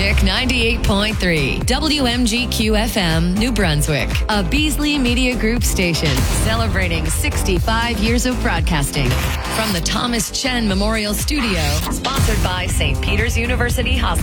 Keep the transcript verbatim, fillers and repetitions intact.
Music ninety-eight point three, W M G Q F M, New Brunswick, a Beasley Media Group station celebrating sixty-five years of broadcasting. From the Thomas Chen Memorial Studio, sponsored by Saint Peter's University Hospital.